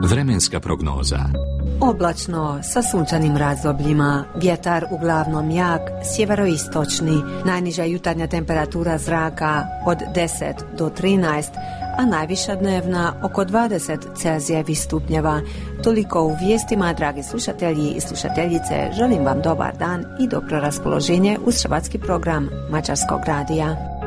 Vremenska prognoza. Oblačno, sa sunčanim razdobljima, vjetar uglavnom jak, sjeveroistočni, najniža jutarnja temperatura zraka od 10 do 13, a najviša dnevna oko 20 celzijevih stupnjeva. Toliko u vijestima, dragi slušatelji i slušateljice, želim vam dobar dan i dobro raspoloženje uz hrvatski program Mađarskog radija.